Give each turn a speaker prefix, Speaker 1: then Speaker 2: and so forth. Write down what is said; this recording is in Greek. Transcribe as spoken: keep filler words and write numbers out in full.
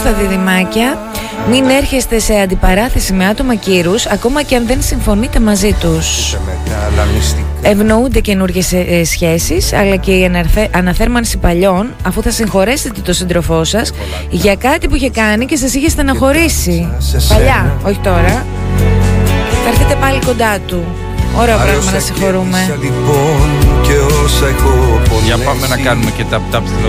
Speaker 1: στα διδυμάκια, μην έρχεστε σε αντιπαράθεση με άτομα κύρους, ακόμα και αν δεν συμφωνείτε μαζί τους. Ευνοούνται καινούργιες ε, σχέσεις, αλλά και η αναρθε... αναθέρμανση παλιών, αφού θα συγχωρέσετε τον σύντροφό σας για κάτι που είχε κάνει και σας είχε στεναχωρήσει. Παλιά, όχι τώρα. Θα έρθετε πάλι κοντά του. Ωραίο πράγμα να συγχωρούμε.
Speaker 2: Για πάμε να κάνουμε και tap tap